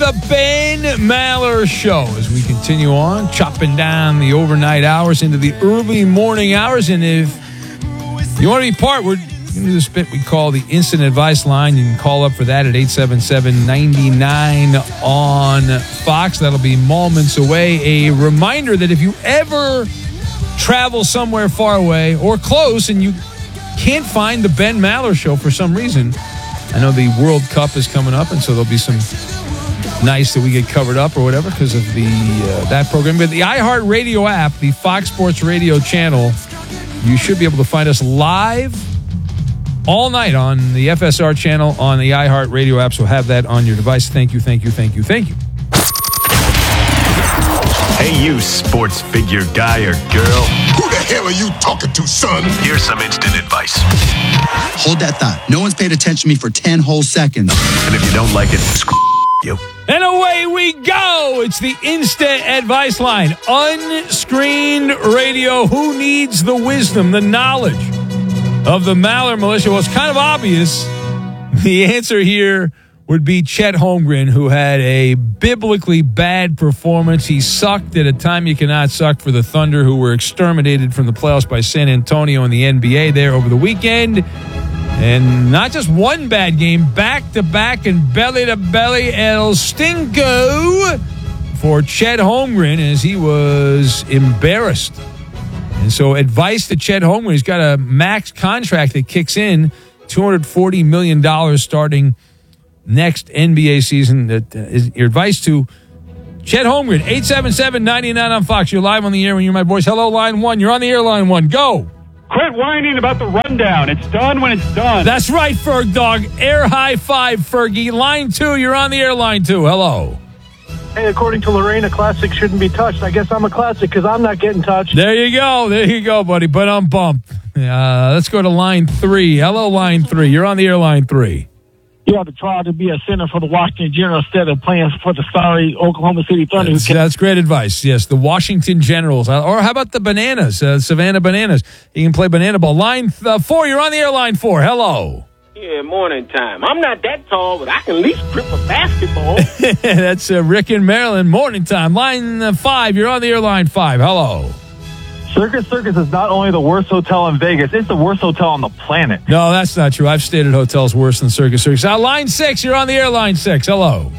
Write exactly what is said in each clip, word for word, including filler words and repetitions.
the Ben Maller Show as we continue on, chopping down the overnight hours into the early morning hours. And if you want to be part, we're going to do this bit we call the Instant Advice Line. You can call up for that at eight seven seven, nine nine on Fox. That'll be moments away. A reminder that if you ever travel somewhere far away or close and you can't find the Ben Maller Show for some reason, I know the World Cup is coming up, and so there'll be some nice that we get covered up or whatever because of the uh, that program. But the iHeartRadio app, the Fox Sports Radio channel, you should be able to find us live all night on the F S R channel on the iHeartRadio app. So have that on your device. Thank you, thank you, thank you, thank you. Hey, you sports figure guy or girl. Who the hell are you talking to, son? Here's some instant advice. Hold that thought. No one's paid attention to me for ten whole seconds. And if you don't like it, screw you. And away we go. It's the Instant Advice Line. Unscreened radio. Who needs the wisdom, the knowledge of the Maller Militia? Well, it's kind of obvious. The answer here would be Chet Holmgren, who had a biblically bad performance. He sucked at a time you cannot suck for the Thunder, who were exterminated from the playoffs by San Antonio in the N B A there over the weekend. And not just one bad game, back-to-back and belly-to-belly El Stinko for Chet Holmgren as he was embarrassed. And so advice to Chet Holmgren, he's got a max contract that kicks in, two hundred forty million dollars starting next N B A season. That uh, is your advice to Chet Holmgren. eight seven seven, nine nine on Fox. You're live on the air when you're my voice. Hello, line one. You're on the air, line one. Go. Quit whining about the rundown. It's done when it's done. That's right, Ferg Dog. Air high five, Fergie. Line two. You're on the air, line two. Hello. Hey, according to Lorraine, a classic shouldn't be touched. I guess I'm a classic because I'm not getting touched. There you go. There you go, buddy. But I'm bumped. Uh, let's go to line three. Hello, line three. You're on the air, line three. You have to try to be a center for the Washington Generals instead of playing for the sorry Oklahoma City Thunder. That's, that's great advice. Yes, the Washington Generals. Or how about the Bananas, uh, Savannah Bananas? You can play banana ball. Line uh, four, you're on the air, line four. Hello. Yeah, morning time. I'm not that tall, but I can at least grip a basketball. That's uh, Rick in Maryland. Morning time. Line uh, five, you're on the air, line five. Hello. Circus Circus is not only the worst hotel in Vegas, it's the worst hotel on the planet. No, that's not true. I've stayed at hotels worse than Circus Circus. Now, line six, you're on the air, line six. Hello.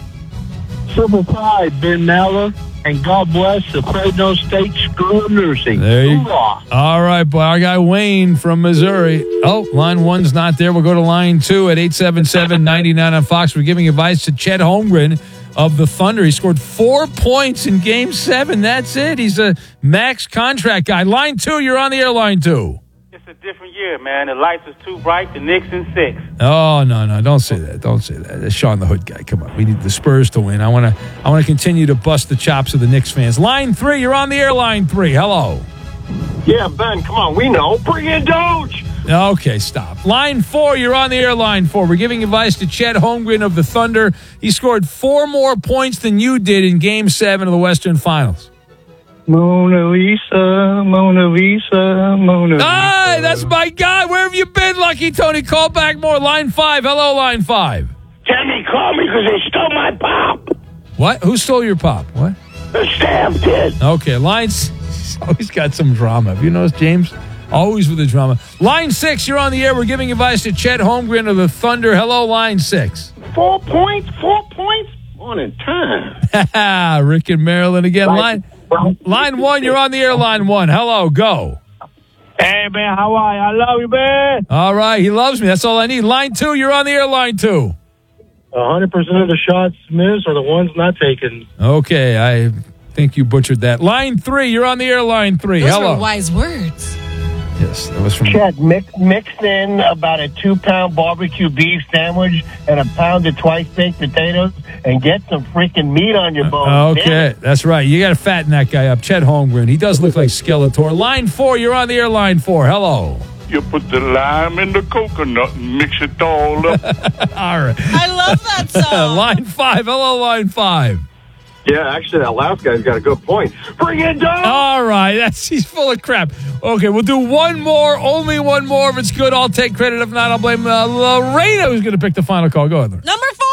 Triple pride, Ben Maller, and God bless the Fresno State School of Nursing. There you go. All right, boy. Our guy Wayne from Missouri. Oh, line one's not there. We'll go to line two at eight seven seven, nine nine on Fox. We're giving advice to Chet Holmgren of the Thunder. He scored four points in game seven. That's it. He's a max contract guy. Line two, you're on the air, line two. It's a different year, man. The lights is too bright. The Knicks in six. Oh, no, no. Don't say that. Don't say that. That's Sean the Hood guy. Come on. We need the Spurs to win. I want to I want to continue to bust the chops of the Knicks fans. Line three, you're on the air, line three. Hello. Yeah, Ben, come on. We know. Bring in Doge. Okay, stop. Line four, you're on the air, line four. We're giving advice to Chet Holmgren of the Thunder. He scored four more points than you did in Game seven of the Western Finals. Mona Lisa, Mona Lisa, Mona Lisa. Hi, that's my guy. Where have you been, Lucky Tony? Call back more. Line five. Hello, line five. Tammy called me because they stole my pop. What? Who stole your pop? What? The staff did. Okay, line six. He's always got some drama. Have you noticed, James? Always with the drama. Line six, you're on the air. We're giving advice to Chet Holmgren of the Thunder. Hello, line six. Four points? Four points? Morning time. Rick in Maryland again. Line line one, you're on the air, line one. Hello, go. Hey, man, how are you? I love you, man. All right, he loves me. That's all I need. Line two, you're on the air, line two. one hundred percent of the shots missed are the ones not taken. Okay, I think you butchered that. Line three, you're on the air, line three. Those Hello. were wise words. Yes, that was from... Chet, mix, mix in about a two-pound barbecue beef sandwich and a pound of twice-baked potatoes and get some freaking meat on your bones. Okay, that's right. You got to fatten that guy up. Chet Holmgren. He does look like Skeletor. Line four, you're on the air, line four. Hello. You put the lime in the coconut and mix it all up. All right. I love that song. Line five. Hello, line five. Yeah, actually, that last guy's got a good point. Bring it down! All right. That's, he's full of crap. Okay, we'll do one more. Only one more. If it's good, I'll take credit. If not, I'll blame uh, Lorena, who's going to pick the final call. Go ahead, Lorena. Number four.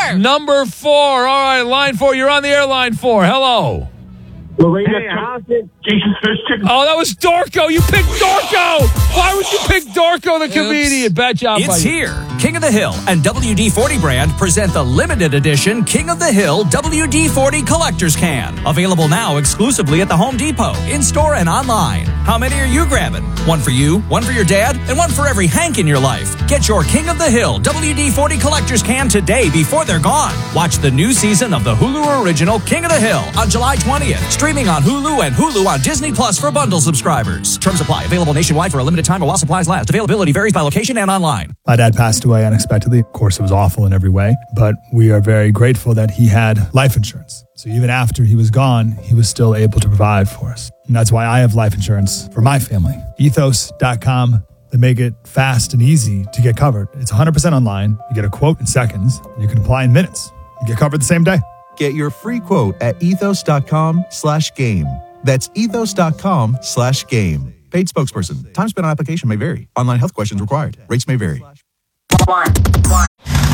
Number four. All right, line four. You're on the air, line four. Hello. Lorena Thompson, Jason's Fish Chicken. Oh, that was Dorco. You picked Dorco. Why would you pick Dorco, the comedian? Bad job by It's you. here. King of the Hill and W D forty brand present the limited edition King of the Hill W D forty Collector's Can. Available now exclusively at the Home Depot, in-store and online. How many are you grabbing? One for you, one for your dad, and one for every Hank in your life. Get your King of the Hill W D forty Collector's Can today before they're gone. Watch the new season of the Hulu original King of the Hill on July twentieth. Streaming on Hulu and Hulu on Disney Plus for bundle subscribers. Terms apply. Available nationwide for a limited time or while supplies last. Availability varies by location and online. My dad passed away unexpectedly. Of course, it was awful in every way, but we are very grateful that he had life insurance. So even after he was gone, he was still able to provide for us. And that's why I have life insurance for my family. ethos dot com. They make it fast and easy to get covered. It's one hundred percent online. You get a quote in seconds. And you can apply in minutes. You get covered the same day. Get your free quote at ethos dot com slash game. That's ethos dot com slash game. Paid spokesperson. Time spent on application may vary. Online health questions required. Rates may vary. One. One.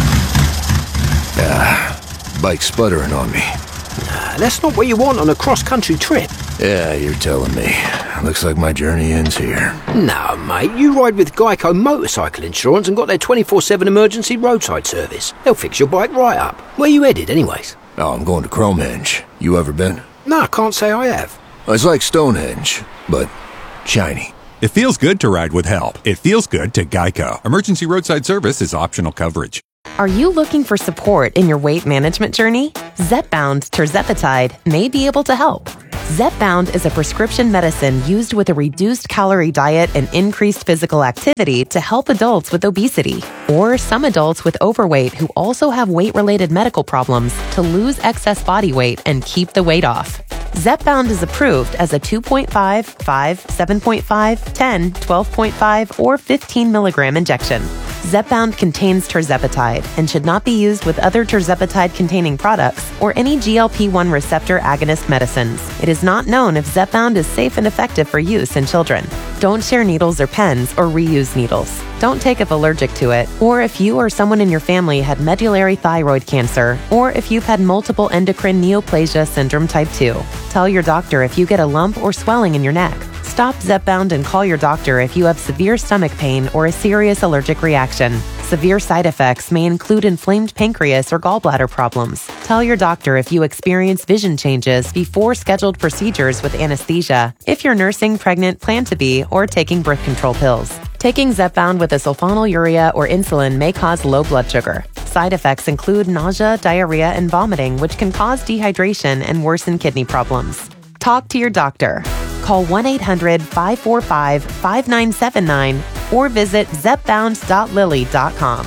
Ah, bike sputtering on me. Nah, that's not what you want on a cross-country trip. Yeah, you're telling me. Looks like my journey ends here. No, mate, you ride with Geico Motorcycle Insurance and got their twenty-four seven emergency roadside service. They'll fix your bike right up. Where you headed, anyways? Oh, I'm going to Cromehenge. You ever been? No, I can't say I have. It's like Stonehenge, but shiny. It feels good to ride with help. It feels good to Geico. Emergency roadside service is optional coverage. Are you looking for support in your weight management journey? Zepbound Tirzepatide may be able to help. Zepbound is a prescription medicine used with a reduced calorie diet and increased physical activity to help adults with obesity or some adults with overweight who also have weight-related medical problems to lose excess body weight and keep the weight off. Zepbound is approved as a two point five, five, seven point five, ten, twelve point five, or fifteen milligram injection. Zepbound contains tirzepatide and should not be used with other tirzepatide-containing products or any G L P one receptor agonist medicines. It is not known if Zepbound is safe and effective for use in children. Don't share needles or pens or reuse needles. Don't take if allergic to it, or if you or someone in your family had medullary thyroid cancer, or if you've had multiple endocrine neoplasia syndrome type two. Tell your doctor if you get a lump or swelling in your neck. Stop Zepbound and call your doctor if you have severe stomach pain or a serious allergic reaction. Severe side effects may include inflamed pancreas or gallbladder problems. Tell your doctor if you experience vision changes before scheduled procedures with anesthesia, if you're nursing, pregnant, plan to be, or taking birth control pills. Taking Zepbound with a sulfonylurea or insulin may cause low blood sugar. Side effects include nausea, diarrhea, and vomiting, which can cause dehydration and worsen kidney problems. Talk to your doctor. Call one eight hundred, five four five, five nine seven nine or visit zepbound dot lilly dot com.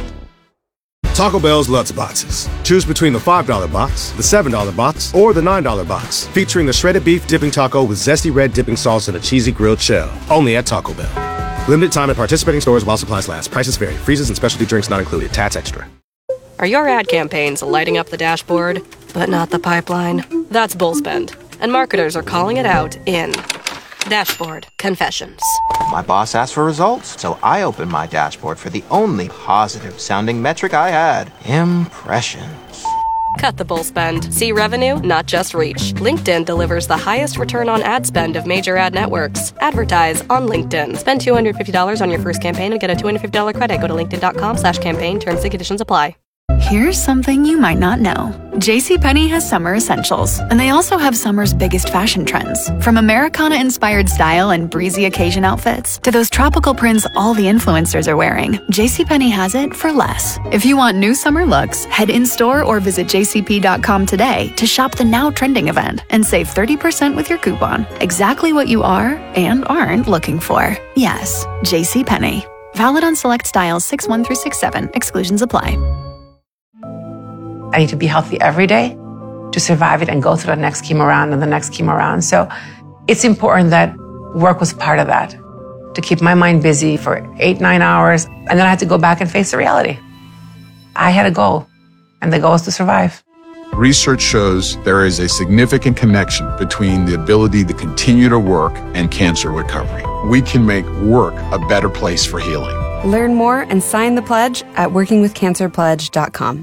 Taco Bell's Lutz Boxes. Choose between the five dollar box, the seven dollar box, or the nine dollar box, featuring the shredded beef dipping taco with zesty red dipping sauce and a cheesy grilled shell. Only at Taco Bell. Limited time at participating stores while supplies last. Prices vary. Freezes and specialty drinks not included. Tats extra. Are your ad campaigns lighting up the dashboard, but not the pipeline? That's Bullspend, and marketers are calling it out in Dashboard Confessions. My boss asked for results, so I opened my dashboard for the only positive-sounding metric I had, impressions. Cut the bull spend. See revenue, not just reach. LinkedIn delivers the highest return on ad spend of major ad networks. Advertise on LinkedIn. Spend two hundred fifty dollars on your first campaign and get a two hundred fifty dollars credit. Go to linkedin.com slash campaign. Terms and conditions apply. Here's something you might not know. JCPenney has summer essentials, and they also have summer's biggest fashion trends. From Americana-inspired style and breezy occasion outfits to those tropical prints all the influencers are wearing, JCPenney has it for less. If you want new summer looks, head in-store or visit j c p dot com today to shop the now trending event and save thirty percent with your coupon. Exactly what you are and aren't looking for. Yes, JCPenney. Valid on select styles six one through six seven. Exclusions apply. I need to be healthy every day to survive it and go through the next chemo round and the next chemo round. So it's important that work was part of that, to keep my mind busy for eight, nine hours. And then I had to go back and face the reality. I had a goal, and the goal was to survive. Research shows there is a significant connection between the ability to continue to work and cancer recovery. We can make work a better place for healing. Learn more and sign the pledge at working with cancer pledge dot com.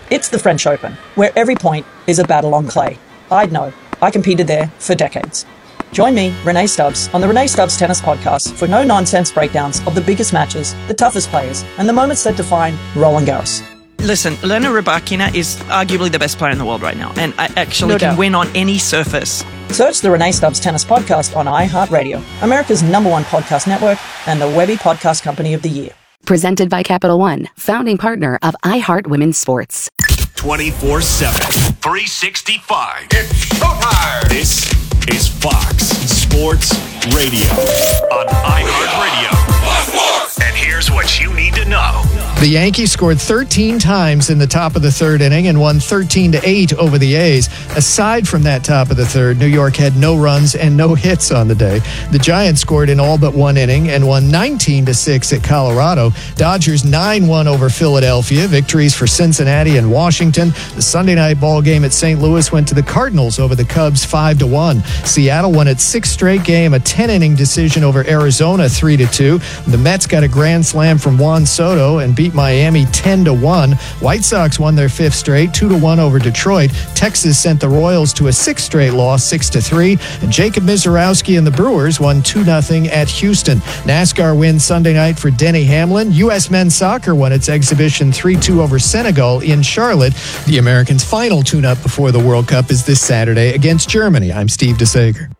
It's the French Open, where every point is a battle on clay. I'd know. I competed there for decades. Join me, Renee Stubbs, on the Renee Stubbs Tennis Podcast for no-nonsense breakdowns of the biggest matches, the toughest players, and the moments that define Roland Garros. Listen, Elena Rybakina is arguably the best player in the world right now, and I actually No can doubt. win on any surface. Search the Renee Stubbs Tennis Podcast on iHeartRadio, America's number one podcast network and the Webby Podcast Company of the Year. Presented by Capital One, founding partner of iHeart Women's Sports. twenty-four seven, three sixty-five. It's showtime. This is Fox Sports Radio on iHeartRadio. And here's what you need to know. The Yankees scored thirteen times in the top of the third inning and won thirteen to eight over the A's. Aside from that top of the third, New York had no runs and no hits on the day. The Giants scored in all but one inning and won nineteen to six at Colorado. Dodgers nine one over Philadelphia. Victories for Cincinnati and Washington. The Sunday night ball game at Saint Louis went to the Cardinals over the Cubs five to one. Seattle won its sixth straight game, a ten-inning decision over Arizona three to two. The Mets got a grand slam from Juan Soto and beat Miami ten to one. White Sox won their fifth straight, two to one over Detroit. Texas sent the Royals to a sixth straight loss, six to three. And Jacob Mizorowski and the Brewers won two nothing at Houston. NASCAR wins Sunday night for Denny Hamlin. U S men's soccer won its exhibition three two over Senegal in Charlotte. The Americans' final tune-up before the World Cup is this Saturday against Germany. I'm Steve DeSager.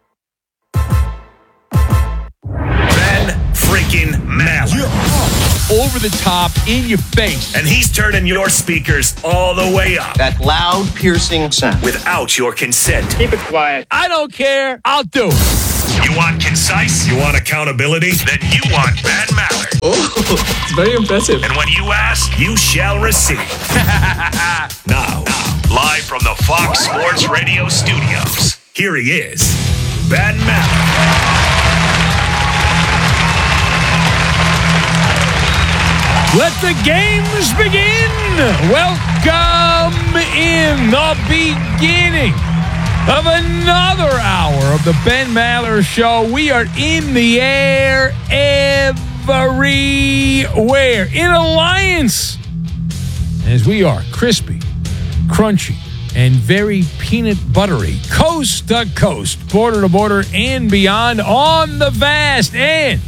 Ben freaking Maller. Over the top, in your face. And he's turning your speakers all the way up. That loud, piercing sound. Without your consent. Keep it quiet. I don't care. I'll do it. You want concise? You want accountability? Then you want Ben Maller. Oh, it's very impressive. And when you ask, you shall receive. now, live from the Fox Sports Radio studios, here he is, Ben Maller. Let the games begin. Welcome in the beginning of another hour of the Ben Maller Show. We are in the air everywhere in alliance as we are crispy, crunchy, and very peanut buttery, coast to coast, border to border, and beyond on the vast and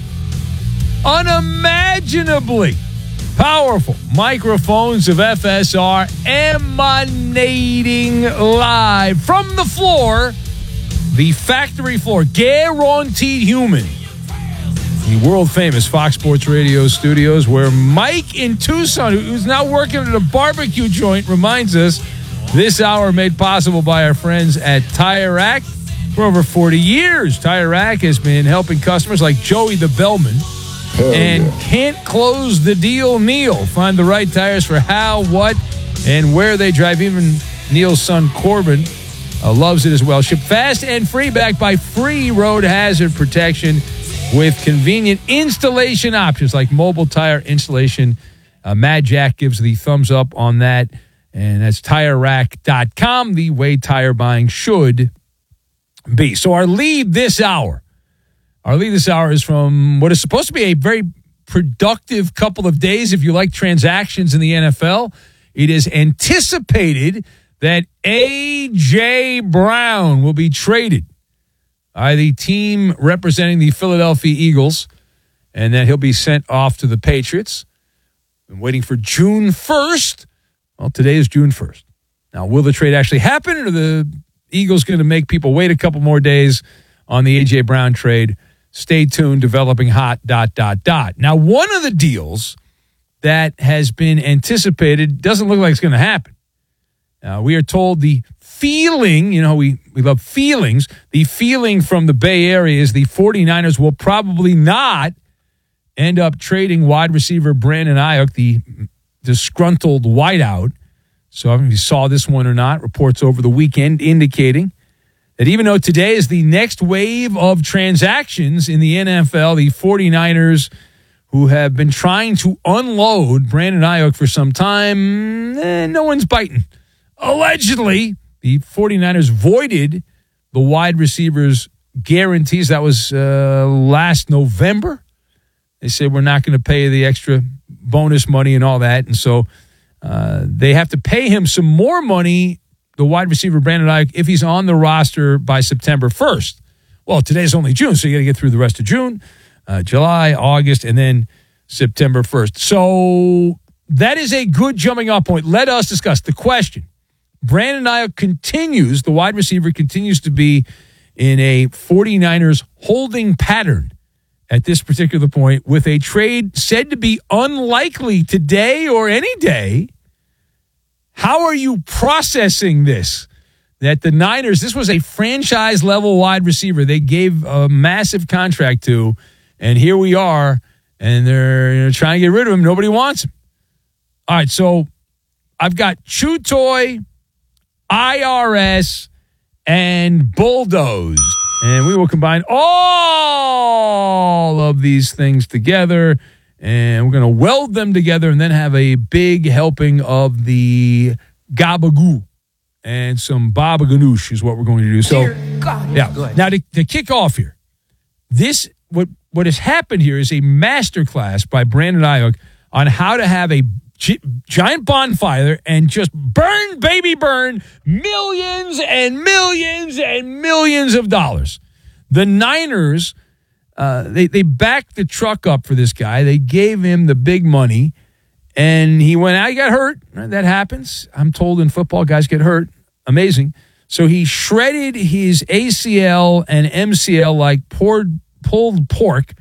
unimaginably powerful microphones of F S R emanating live from the floor, the factory floor, guaranteed human, the world-famous Fox Sports Radio studios, where Mike in Tucson, who's now working at a barbecue joint, reminds us this hour made possible by our friends at Tire Rack. For over forty years, Tire Rack has been helping customers like Joey the Bellman Hell and yeah. Can't close the deal Neil find the right tires for how, what, and where they drive. Even Neil's son Corbin uh, loves it as well. Ship fast and free, backed by free road hazard protection with convenient installation options like mobile tire installation. uh, Mad Jack gives the thumbs up on that, and that's tire rack dot com, the way tire buying should be. So our lead this hour Our lead this hour is from what is supposed to be a very productive couple of days if you like transactions in the N F L. It is anticipated that A J. Brown will be traded by the team representing the Philadelphia Eagles, and that he'll be sent off to the Patriots. Been waiting for June first. Well, today is June first. Now, will the trade actually happen, or are the Eagles going to make people wait a couple more days on the A J. Brown trade? Stay tuned, developing hot, dot, dot, dot. Now, one of the deals that has been anticipated doesn't look like it's going to happen. Uh, we are told the feeling, you know, we, we love feelings. The feeling from the Bay Area is the 49ers will probably not end up trading wide receiver Brandon Ayuk, the disgruntled wideout. So I don't know if you saw this one or not. Reports over the weekend indicating that even though today is the next wave of transactions in the N F L, the 49ers, who have been trying to unload Brandon Ayuk for some time, eh, no one's biting. Allegedly, the 49ers voided the wide receivers' guarantees. That was uh, last November. They said we're not going to pay the extra bonus money and all that. And so Uh, they have to pay him some more money, the wide receiver Brandon Ayuk, if he's on the roster by September first. Well, today's only June, so you got to get through the rest of June, uh, July, August, and then September first. So that is a good jumping off point. Let us discuss the question. Brandon Ayuk continues, the wide receiver continues to be in a 49ers holding pattern at this particular point, with a trade said to be unlikely today or any day. How are you processing this? That the Niners, this was a franchise-level wide receiver they gave a massive contract to, and here we are, and they're you know, trying to get rid of him. Nobody wants him. All right, so I've got Chew Toy, I R S, and Bulldoze. And we will combine all of these things together, and we're going to weld them together and then have a big helping of the gabagoo and some baba ganoush is what we're going to do. So, yeah. Now, to, to kick off here, this what what has happened here is a masterclass by Brandon Ayuk on how to have a G- giant bonfire and just burn, baby, burn millions and millions and millions of dollars. The Niners, uh, they, they backed the truck up for this guy. They gave him the big money, and he went out. He got hurt. That happens. I'm told in football, guys get hurt. Amazing. So he shredded his A C L and M C L like poured, pulled pork,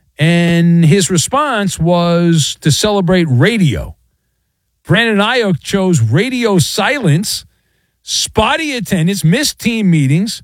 and his response was to celebrate radio. Brandon Ayuk chose radio silence, spotty attendance, missed team meetings,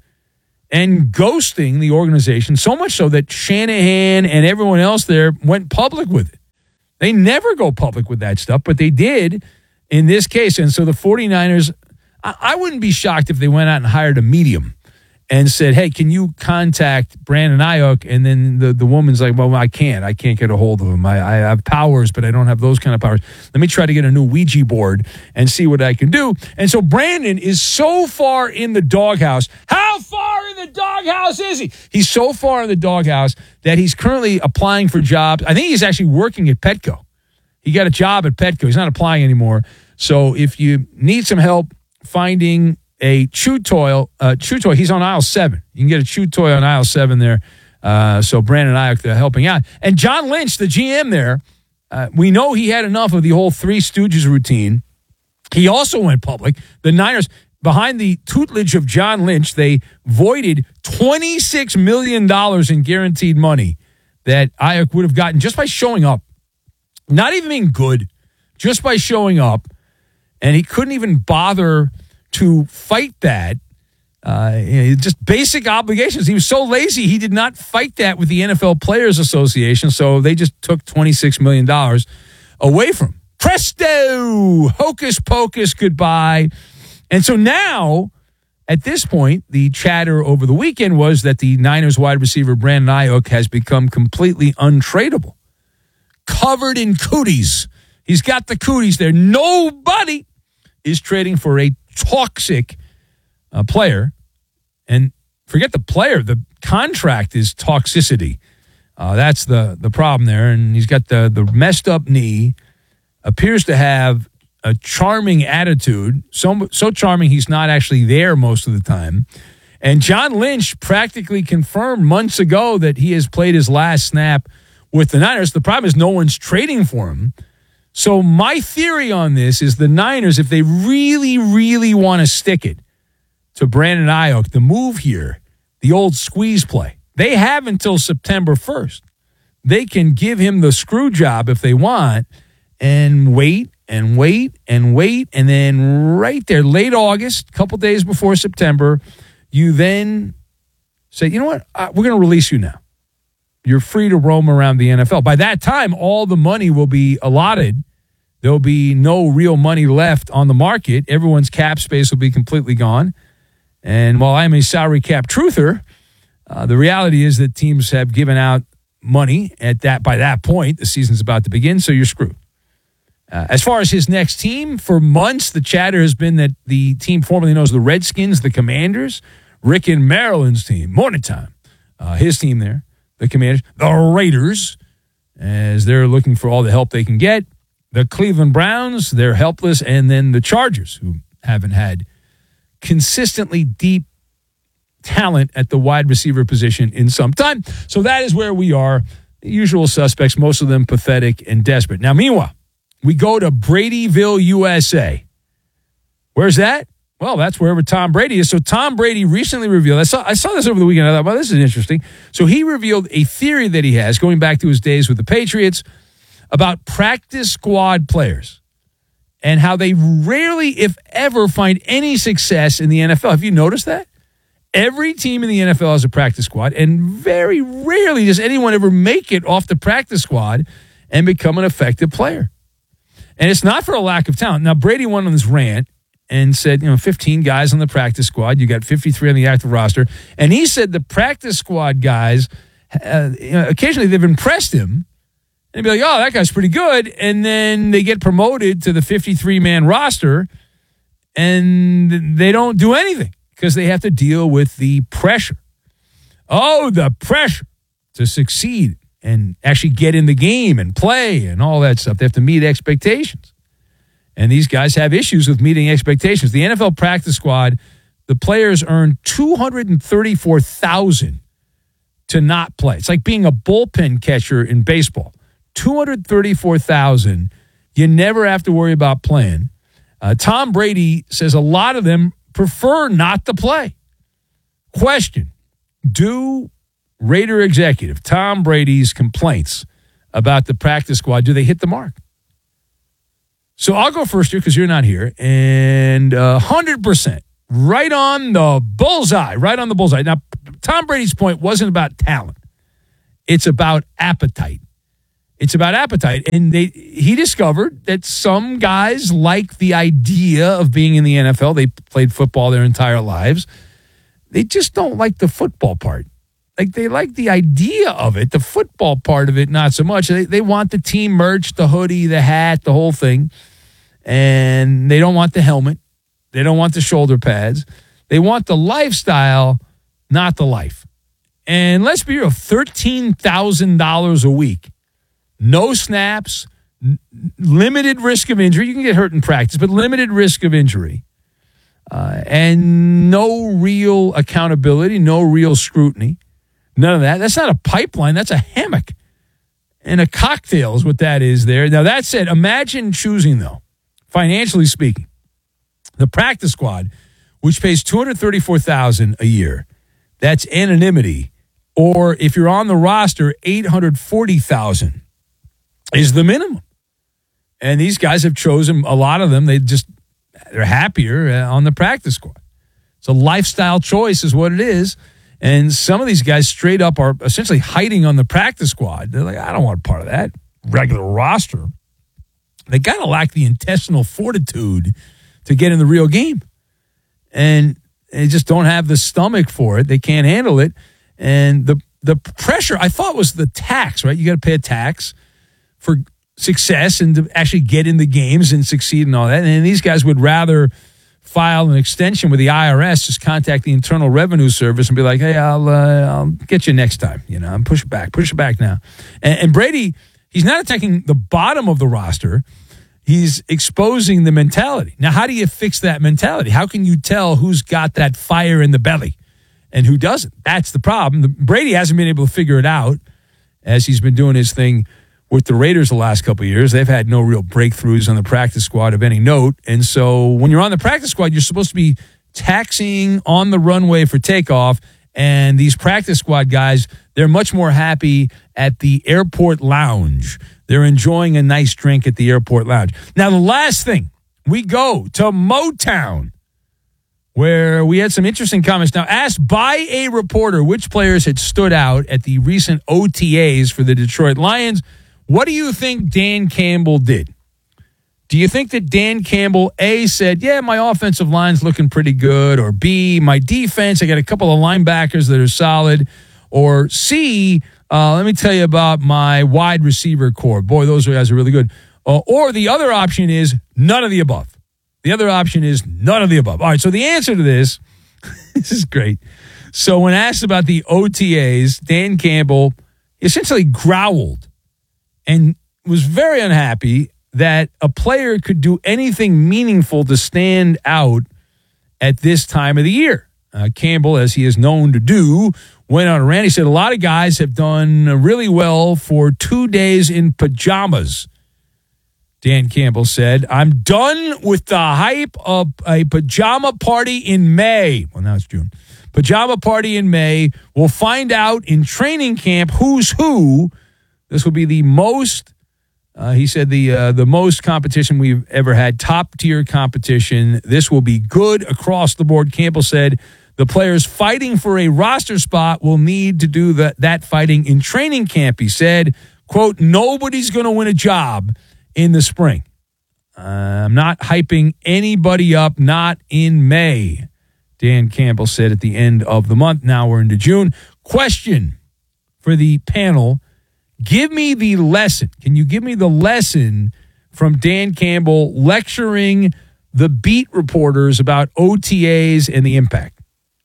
and ghosting the organization, so much so that Shanahan and everyone else there went public with it. They never go public with that stuff, but they did in this case. And so the 49ers, I, I wouldn't be shocked if they went out and hired a medium and said, hey, can you contact Brandon Ayuk? And then the, the woman's like, well, I can't. I can't get a hold of him. I, I have powers, but I don't have those kind of powers. Let me try to get a new Ouija board and see what I can do. And so Brandon is so far in the doghouse. How far in the doghouse is he? He's so far in the doghouse that he's currently applying for jobs. I think he's actually working at Petco. He got a job at Petco. He's not applying anymore. So if you need some help finding a Chew Toy, uh, Chew Toy, he's on aisle seven. You can get a Chew Toy on aisle seven there. Uh, so Brandon Ayuk, they're helping out. And John Lynch, the G M there, uh, we know he had enough of the whole Three Stooges routine. He also went public. The Niners, behind the tutelage of John Lynch, they voided twenty-six million dollars in guaranteed money that Ayuk would have gotten just by showing up. Not even being good, just by showing up. And he couldn't even bother to fight that, uh, you know, just basic obligations. He was so lazy, he did not fight that with the N F L Players Association, so they just took twenty-six million dollars away from him. Presto! Hocus pocus, goodbye. And so now, at this point, the chatter over the weekend was that the Niners wide receiver Brandon Ayuk has become completely untradeable. Covered in cooties. He's got the cooties there. Nobody is trading for a toxic uh, player. And forget the player, the contract is toxicity. Uh, that's the, the problem there. And he's got the, the messed up knee, appears to have a charming attitude, so, so charming he's not actually there most of the time. And John Lynch practically confirmed months ago that he has played his last snap with the Niners. The problem is no one's trading for him. So my theory on this is the Niners, if they really, really want to stick it to Brandon Ayuk, the move here, the old squeeze play, they have until September first. They can give him the screw job if they want and wait and wait and wait. And then right there, late August, a couple days before September, you then say, you know what, uh, we're going to release you now. You're free to roam around the N F L. By that time, all the money will be allotted. There'll be no real money left on the market. Everyone's cap space will be completely gone. And while I'm a salary cap truther, uh, the reality is that teams have given out money at that. By that point, the season's about to begin, so you're screwed. Uh, as far as his next team, for months, the chatter has been that the team formerly known as the Redskins, the Commanders, Rick and Maryland's team, morning time, uh, his team there, the Commanders, the Raiders, as they're looking for all the help they can get. The Cleveland Browns, they're helpless. And then the Chargers, who haven't had consistently deep talent at the wide receiver position in some time. So that is where we are. The usual suspects, most of them pathetic and desperate. Now, meanwhile, we go to Bradyville, U S A. Where's that? Well, that's wherever Tom Brady is. So Tom Brady recently revealed, I saw I saw this over the weekend. I thought, well, this is interesting. So he revealed a theory that he has, going back to his days with the Patriots, about practice squad players and how they rarely, if ever, find any success in the N F L. Have you noticed that? Every team in the N F L has a practice squad, and very rarely does anyone ever make it off the practice squad and become an effective player. And it's not for a lack of talent. Now, Brady went on this rant and said, you know, fifteen guys on the practice squad. You got fifty-three on the active roster. And he said the practice squad guys, uh, you know, occasionally they've impressed him. And be like, oh, that guy's pretty good. And then they get promoted to the fifty-three man roster, and they don't do anything because they have to deal with the pressure. Oh, the pressure to succeed and actually get in the game and play and all that stuff. They have to meet expectations. And these guys have issues with meeting expectations. The N F L practice squad, the players earn two hundred thirty-four thousand dollars to not play. It's like being a bullpen catcher in baseball. two hundred thirty-four thousand dollars. You never have to worry about playing. Uh, Tom Brady says a lot of them prefer not to play. Question: do Raider executive Tom Brady's complaints about the practice squad, do they hit the mark? So I'll go first here because you're not here. And uh, one hundred percent, right on the bullseye, right on the bullseye. Now, Tom Brady's point wasn't about talent. It's about appetite. It's about appetite. And they, he discovered that some guys like the idea of being in the N F L. They played football their entire lives. They just don't like the football part. Like, they like the idea of it, the football part of it, not so much. They, they want the team merch, the hoodie, the hat, the whole thing. And they don't want the helmet. They don't want the shoulder pads. They want the lifestyle, not the life. And let's be real, thirteen thousand dollars a week. No snaps, n- limited risk of injury. You can get hurt in practice, but limited risk of injury. Uh, and no real accountability, no real scrutiny. None of that. That's not a pipeline. That's a hammock. And a cocktail is what that is there. Now, that said, imagine choosing, though, financially speaking, the practice squad, which pays two hundred thirty-four thousand dollars a year. That's anonymity. Or if you're on the roster, eight hundred forty thousand dollars is the minimum. And these guys have chosen, a lot of them, they just, they're happier on the practice squad. It's a lifestyle choice is what it is. And some of these guys straight up are essentially hiding on the practice squad. They're like, I don't want part of that regular roster. They got to lack the intestinal fortitude to get in the real game. And they just don't have the stomach for it. They can't handle it. And the the pressure, I thought, was the tax, right? You got to pay a tax for success and to actually get in the games and succeed and all that. And these guys would rather file an extension with the I R S, just contact the Internal Revenue Service and be like, hey, I'll uh, I'll get you next time. You know, I'm push it back, push it back now. And, and Brady, he's not attacking the bottom of the roster. He's exposing the mentality. Now, how do you fix that mentality? How can you tell who's got that fire in the belly and who doesn't? That's the problem. The, Brady hasn't been able to figure it out as he's been doing his thing with the Raiders the last couple of years. They've had no real breakthroughs on the practice squad of any note. And so when you're on the practice squad, you're supposed to be taxiing on the runway for takeoff. And these practice squad guys, they're much more happy at the airport lounge. They're enjoying a nice drink at the airport lounge. Now, the last thing, we go to Motown, where we had some interesting comments. Now, asked by a reporter which players had stood out at the recent O T As for the Detroit Lions. What do you think Dan Campbell did? Do you think that Dan Campbell, A, said, yeah, my offensive line's looking pretty good, or B, my defense, I got a couple of linebackers that are solid, or C, uh, let me tell you about my wide receiver core. Boy, those guys are really good. Uh, or the other option is none of the above. The other option is none of the above. All right, so the answer to this, this is great. So when asked about the O T As, Dan Campbell essentially growled and was very unhappy that a player could do anything meaningful to stand out at this time of the year. Uh, Campbell, as he is known to do, went on a rant. He said a lot of guys have done really well for two days in pajamas. Dan Campbell said, I'm done with the hype of a pajama party in May. Well, now it's June. Pajama party in May. We'll find out in training camp who's who. This will be the most, uh, he said, the uh, the most competition we've ever had, top-tier competition. This will be good across the board. Campbell said the players fighting for a roster spot will need to do the, that fighting in training camp. He said, quote, nobody's going to win a job in the spring. Uh, I'm not hyping anybody up, not in May, Dan Campbell said at the end of the month. Now we're into June. Question for the panel. Give me the lesson. Can you give me the lesson from Dan Campbell lecturing the beat reporters about O T As and the impact?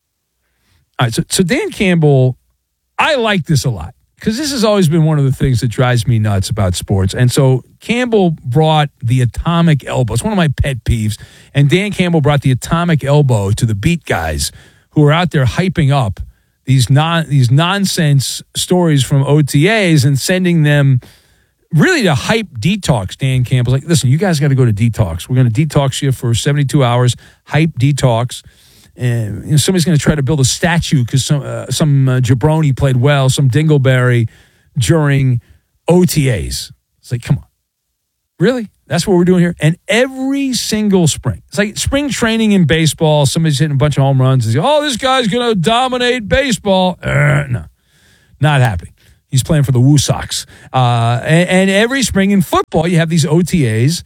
All right, so, so Dan Campbell, I like this a lot because this has always been one of the things that drives me nuts about sports. And so Campbell brought the atomic elbow. It's one of my pet peeves. And Dan Campbell brought the atomic elbow to the beat guys who are out there hyping up these non these nonsense stories from O T As and sending them really to hype detox. Dan Campbell's like, listen, you guys got to go to detox. We're going to detox you for seventy-two hours, hype detox. And you know, somebody's going to try to build a statue because some uh, some uh, jabroni played well, some dingleberry during O T As. It's like, come on. Really? That's what we're doing here? And every single spring. It's like spring training in baseball. Somebody's hitting a bunch of home runs. And say, oh, this guy's going to dominate baseball. Uh, no, not happening. He's playing for the Woo Sox. Uh, and, and every spring in football, you have these O T As,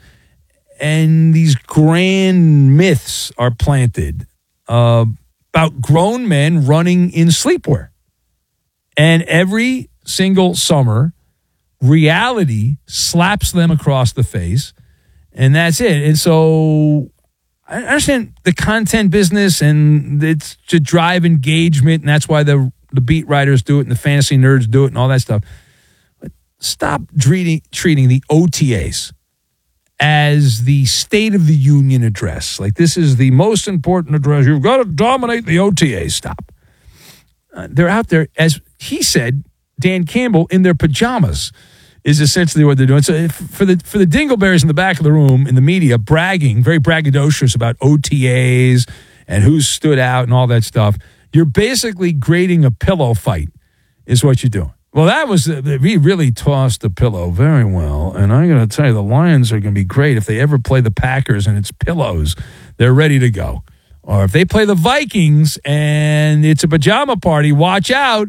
and these grand myths are planted uh, about grown men running in sleepwear. And every single summer, reality slaps them across the face, and that's it. And so I understand the content business, and it's to drive engagement, and that's why the the beat writers do it, and the fantasy nerds do it, and all that stuff. But stop treating, treating the O T As as the State of the Union address. Like, this is the most important address. You've got to dominate the O T As. Stop. Uh, they're out there, as he said, Dan Campbell, in their pajamas is essentially what they're doing. So if, for the for the dingleberries in the back of the room, in the media, bragging, very braggadocious about O T As and who stood out and all that stuff, you're basically grading a pillow fight is what you're doing. Well, that was, he really tossed the pillow very well. And I'm going to tell you, the Lions are going to be great. If they ever play the Packers and it's pillows, they're ready to go. Or if they play the Vikings and it's a pajama party, watch out.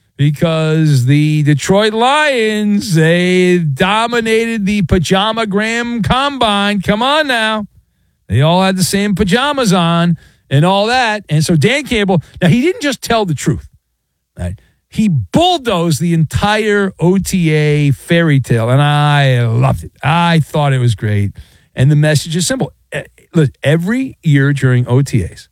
Because the Detroit Lions, they dominated the Pajamagram Combine. Come on now. They all had the same pajamas on and all that. And so Dan Campbell, now he didn't just tell the truth. Right? He bulldozed the entire O T A fairy tale, and I loved it. I thought it was great. And the message is simple. Look, every year during O T As,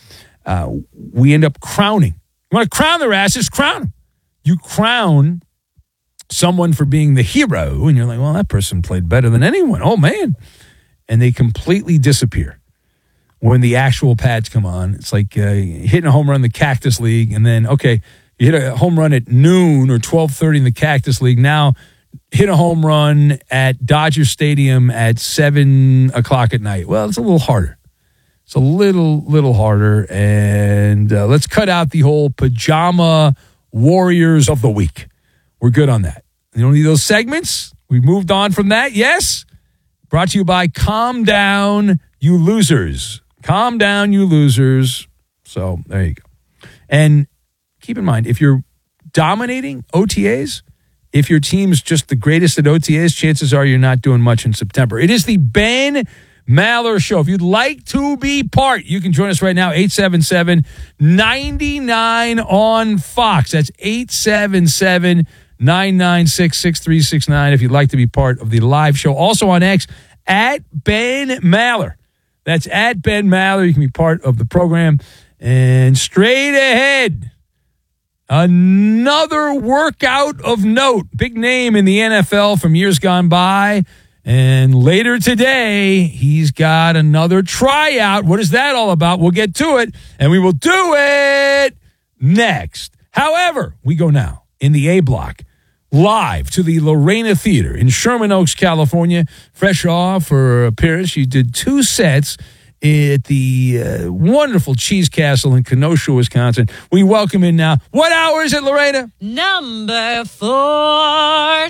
uh, we end up crowning. You want to crown their asses? Crown them. You crown someone for being the hero, and you're like, well, that person played better than anyone. Oh, man. And they completely disappear when the actual pads come on. It's like uh, hitting a home run in the Cactus League, and then, okay, you hit a home run at noon or twelve thirty in the Cactus League. Now hit a home run at Dodger Stadium at seven o'clock at night. Well, it's a little harder. It's a little, little harder. And uh, let's cut out the whole pajama Warriors of the week. We're good on that. You don't need those segments. We've moved on from that. Yes. Brought to you by Calm Down, You Losers. Calm down, you losers. So there you go. And keep in mind, if you're dominating O T As, if your team's just the greatest at O T As, chances are you're not doing much in September. It is the Ben Maller Show. If you'd like to be part, you can join us right now, eight seven seven, nine nine on Fox. That's eight seven seven, nine nine six, six three six nine if you'd like to be part of the live show. Also on X, at Ben Maller. That's at Ben Maller. You can be part of the program. And straight ahead, another workout of note. Big name in the N F L from years gone by. And later today, he's got another tryout. What is that all about? We'll get to it, and we will do it next. However, we go now in the A block, live to the Lorena Theater in Sherman Oaks, California. Fresh off her appearance, she did two sets at the uh, wonderful Cheese Castle in Kenosha, Wisconsin. We welcome in now. What hour is it, Lorena? Number four. Oh,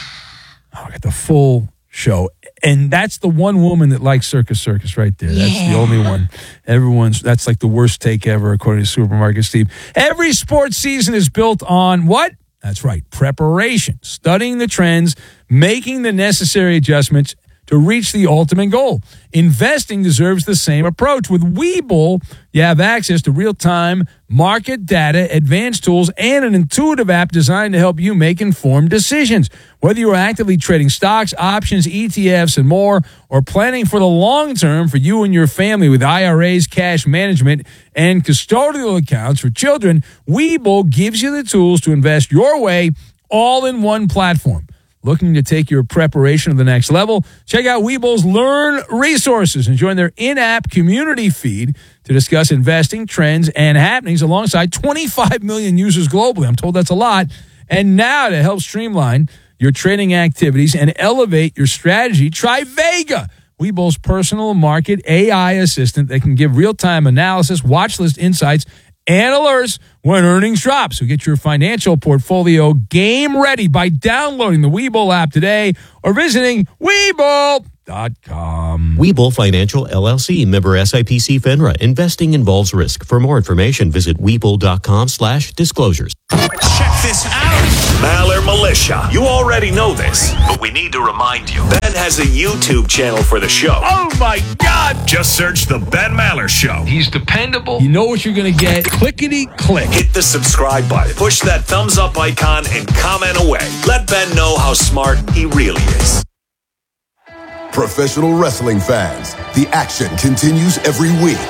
I got the full show. And that's the one woman that likes Circus Circus right there. That's Yeah. the only one. Everyone's, that's like the worst take ever, according to Supermarket Steve. Every sports season is built on what? That's right, preparation, studying the trends, making the necessary adjustments to reach the ultimate goal. Investing deserves the same approach. With Webull, you have access to real-time market data, advanced tools, and an intuitive app designed to help you make informed decisions. Whether you are actively trading stocks, options, E T Fs, and more, or planning for the long term for you and your family with I R As, cash management, and custodial accounts for children, Webull gives you the tools to invest your way all in one platform. Looking to take your preparation to the next level? Check out Webull's Learn resources and join their in-app community feed to discuss investing, trends, and happenings alongside twenty-five million users globally. I'm told that's a lot. And now to help streamline your trading activities and elevate your strategy, try Vega, Webull's personal market A I assistant that can give real-time analysis, watch list insights, and alerts when earnings drop. So get your financial portfolio game ready by downloading the Webull app today or visiting Webull dot com. Webull Financial L L C, member S I P C FINRA. Investing involves risk. For more information, visit Webull dot com slash disclosures. Check this out. Maller Militia. You already know this, but we need to remind you. Ben has a YouTube channel for the show. Oh, my God. Just search The Ben Maller Show. He's dependable. You know what you're going to get. Clickety-click. Hit the subscribe button. Push that thumbs up icon and comment away. Let Ben know how smart he really is. Professional wrestling fans, the action continues every week.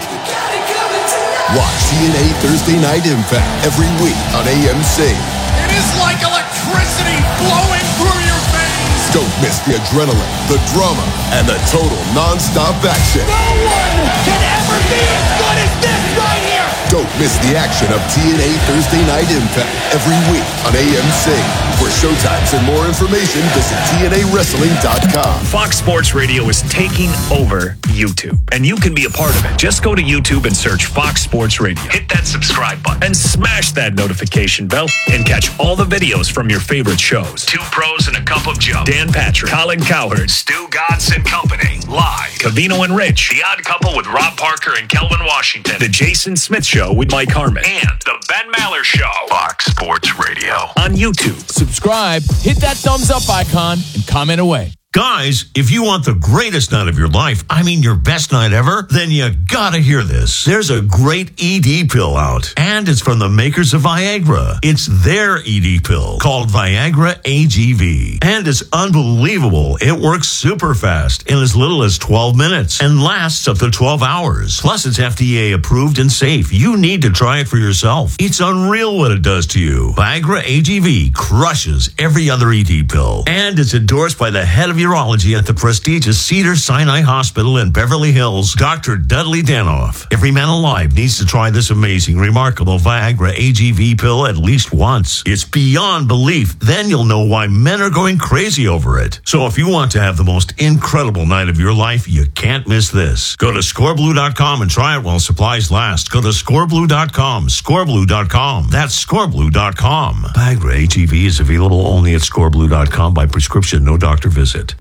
Watch T N A Thursday Night Impact every week on A M C. It is like electricity flowing through your veins. Don't miss the adrenaline, the drama, and the total non-stop action. No one can ever be as good as this right here. Don't miss the action of T N A Thursday Night Impact every week on A M C. For showtimes and more information, visit T N A wrestling dot com. Fox Sports Radio is taking over YouTube, and you can be a part of it. Just go to YouTube and search Fox Sports Radio. Hit that subscribe button and smash that notification bell and catch all the videos from your favorite shows. Two Pros and a Cup of Joe. Dan Patrick, Colin Cowherd, Stu Godson and Company. Live. Cavino and Rich. The Odd Couple with Rob Parker and Kelvin Washington. The Jason Smith Show with Mike Harmon. And The Ben Maller Show. Fox Sports Radio. On YouTube. Subscribe, hit that thumbs up icon, and comment away. Guys, if you want the greatest night of your life, I mean your best night ever, then you gotta hear this. There's a great E D pill out, and it's from the makers of Viagra. It's their E D pill called Viagra A G V, and it's unbelievable. It works super fast in as little as twelve minutes and lasts up to twelve hours. Plus, it's F D A approved and safe. You need to try it for yourself. It's unreal what it does to you. Viagra A G V crushes every other E D pill, and it's endorsed by the head of urology at the prestigious Cedars-Sinai Hospital in Beverly Hills, Doctor Dudley Danoff. Every man alive needs to try this amazing, remarkable Viagra A G V pill at least once. It's beyond belief. Then you'll know why men are going crazy over it. So if you want to have the most incredible night of your life, you can't miss this. Go to score blue dot com and try it while supplies last. Go to score blue dot com, score blue dot com. That's score blue dot com. Viagra A G V is available only at score blue dot com by prescription, no doctor visit.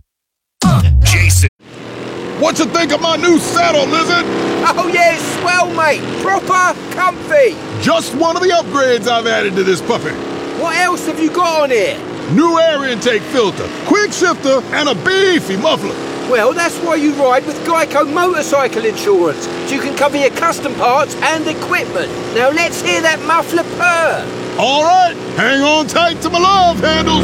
Jason. What you think of my new saddle, Lizard? Oh yeah, it's swell, mate. Proper comfy. Just one of the upgrades I've added to this puppy. What else have you got on here? New air intake filter, quick shifter, and a beefy muffler. Well, that's why you ride with Geico Motorcycle Insurance, so you can cover your custom parts and equipment. Now let's hear that muffler purr. All right, hang on tight to my love handles.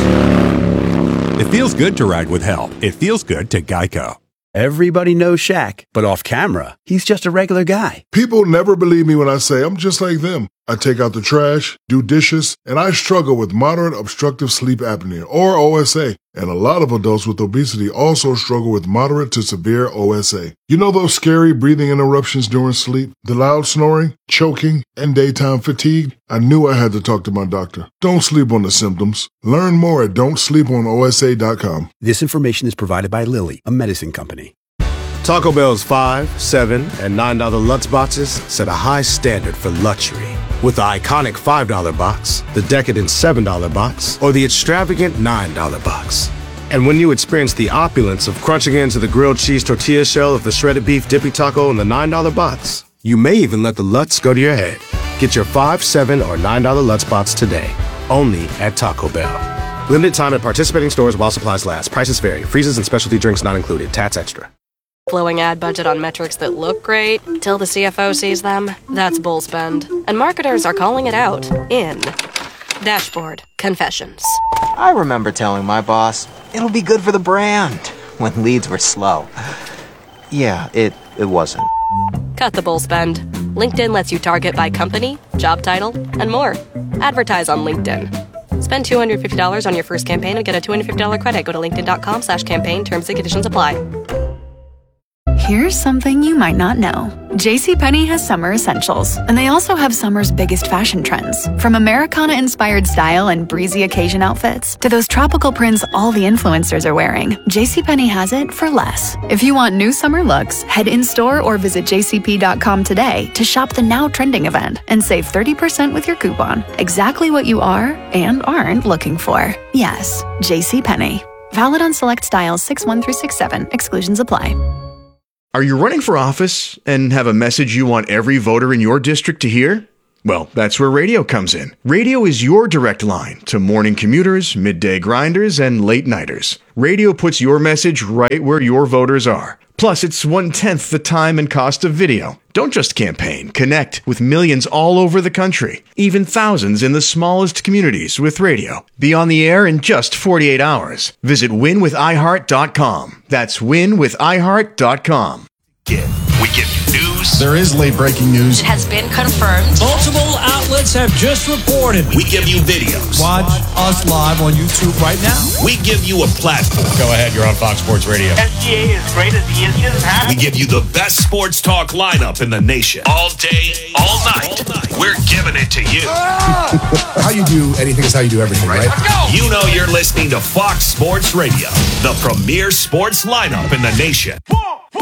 It feels good to ride with help. It feels good to Geico. Everybody knows Shaq, but off camera, he's just a regular guy. People never believe me when I say I'm just like them. I take out the trash, do dishes, and I struggle with moderate obstructive sleep apnea, or O S A. And a lot of adults with obesity also struggle with moderate to severe O S A. You know those scary breathing interruptions during sleep, the loud snoring, choking, and daytime fatigue? I knew I had to talk to my doctor. Don't sleep on the symptoms. Learn more at don't sleep on O S A dot com. This information is provided by Lilly, a medicine company. Taco Bell's five, seven, and nine dollar Lutz boxes set a high standard for luxury. With the iconic five dollar box, the decadent seven dollar box, or the extravagant nine dollar box. And when you experience the opulence of crunching into the grilled cheese tortilla shell of the shredded beef dippy taco in the nine dollar box, you may even let the Lutz go to your head. Get your five, seven, or nine dollar Lutz box today, only at Taco Bell. Limited time at participating stores while supplies last. Prices vary. Freezes and specialty drinks not included. Tats extra. Flowing ad budget on metrics that look great till the C F O sees them. That's bull spend. And marketers are calling it out in Dashboard Confessions. I remember telling my boss, it'll be good for the brand, when leads were slow. Yeah, it, it wasn't. Cut the bull spend. LinkedIn lets you target by company, job title, and more. Advertise on LinkedIn. Spend two hundred fifty dollars on your first campaign and get a two hundred fifty dollars credit. Go to linkedin.com slash campaign. Terms and conditions apply. Here's something you might not know. JCPenney has summer essentials, and they also have summer's biggest fashion trends. From Americana-inspired style and breezy occasion outfits to those tropical prints all the influencers are wearing, JCPenney has it for less. If you want new summer looks, head in-store or visit j c p dot com today to shop the now trending event and save thirty percent with your coupon. Exactly what you are and aren't looking for. Yes, JCPenney. Valid on select styles six one through six seven. Exclusions apply. Are you running for office and have a message you want every voter in your district to hear? Well, that's where radio comes in. Radio is your direct line to morning commuters, midday grinders, and late nighters. Radio puts your message right where your voters are. Plus, it's one-tenth the time and cost of video. Don't just campaign. Connect with millions all over the country, even thousands in the smallest communities with radio. Be on the air in just forty-eight hours. Visit win with i heart dot com. That's win with i heart dot com. We give you news. There is late breaking news. It has been confirmed. Multiple outlets have just reported. We give you videos. Watch us live on YouTube right now. We give you a platform. Go ahead, you're on Fox Sports Radio. S G A is great as he is just happy. We give you the best sports talk lineup in the nation. All day, all night. All night. We're giving it to you. How you do anything is how you do everything, right? Let's go. You know you're listening to Fox Sports Radio, the premier sports lineup in the nation.